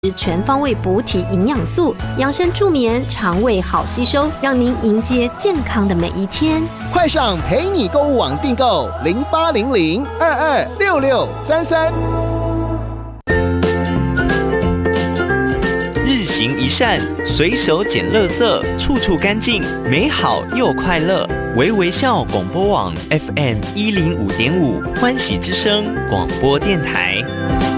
全方位补体营养素，养生助眠，肠胃好吸收，让您迎接健康的每一天。 快上陪你购物网订购0800226633。 日行一善，随手捡垃圾，处处干净，美好又快乐。微微笑广播网 FM105.5欢喜之声广播电台。